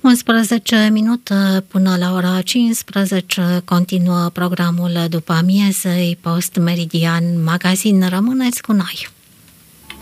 11 minute până la ora 15 continuă programul după amiezei Post Meridian Magazin. Rămâneți cu noi!